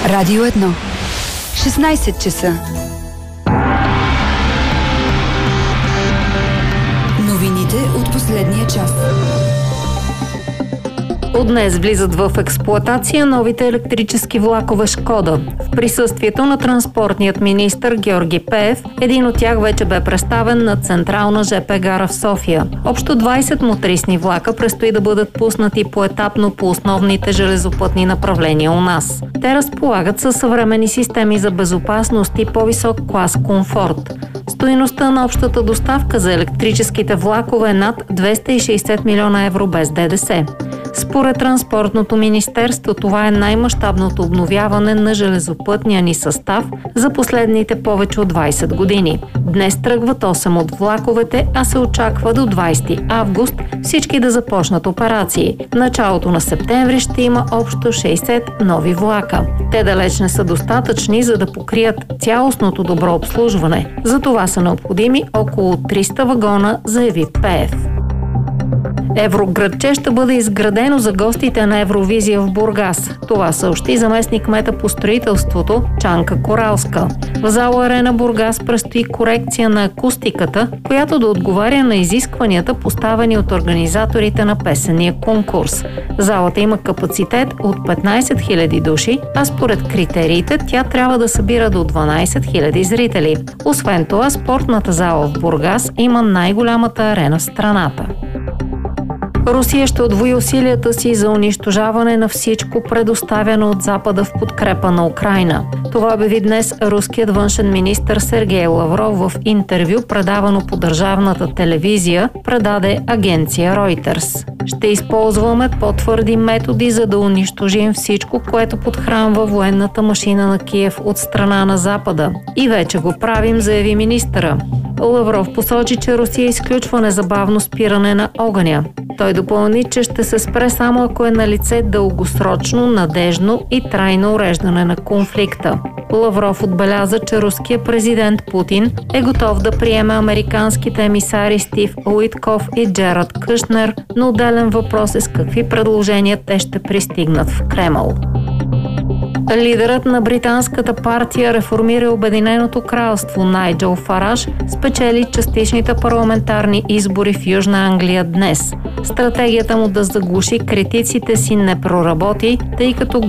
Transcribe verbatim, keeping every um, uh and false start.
Радио едно. шестнайсет часа. Новините от последния час. От днес влизат в експлоатация новите електрически влакове Шкода. В присъствието на транспортният министър Георги Пеев, един от тях вече бе представен на Централна ЖП гара в София. Общо двайсет мотрисни влака предстои да бъдат пуснати поетапно по основните железопътни направления у нас. Те разполагат със съвременни системи за безопасност и по-висок клас комфорт. Стойността на общата доставка за електрическите влакове е над двеста и шейсет милиона евро без ДДС. Според Транспортното министерство, това е най-мащабното обновяване на железопътния ни състав за последните повече от двайсет години. Днес тръгват осем от влаковете, а се очаква до двайсети август всички да започнат операции. В началото на септември ще има общо шейсет нови влака. Те далеч не са достатъчни, за да покрият цялостното добро обслужване. За това са необходими около триста вагона, заяви Пеев. Евроградче ще бъде изградено за гостите на Евровизия в Бургас. Това съобщи заместник-кмета по строителството Чанка Коралска. В зала Арена Бургас предстои корекция на акустиката, която да отговаря на изискванията, поставени от организаторите на песения конкурс. Залата има капацитет от петнайсет хиляди души, а според критериите тя трябва да събира до дванайсет хиляди зрители. Освен това, спортната зала в Бургас има най-голямата арена в страната. Русия ще удвои усилията си за унищожаване на всичко, предоставяно от Запада в подкрепа на Украйна. Това обяви днес руският външен министър Сергей Лавров в интервю, предавано по държавната телевизия, предаде агенция Reuters. Ще използваме по-твърди методи, за да унищожим всичко, което подхранва военната машина на Киев от страна на Запада. И вече го правим, заяви министъра. Лавров посочи, че Русия изключва незабавно спиране на огъня. Той допълни, че ще се спре само ако е налице дългосрочно, надежно и трайно уреждане на конфликта. Лавров отбеляза, че руският президент Путин е готов да приеме американските емисари Стив Уитков и Джерард Кушнер, но отделен въпрос е с какви предложения те ще пристигнат в Кремъл. Лидерът на британската партия Реформира Обединеното кралство Найджел Фараж спечели частичните парламентарни избори в Южна Англия днес. Стратегията му да заглуши критиците си не проработи, тъй като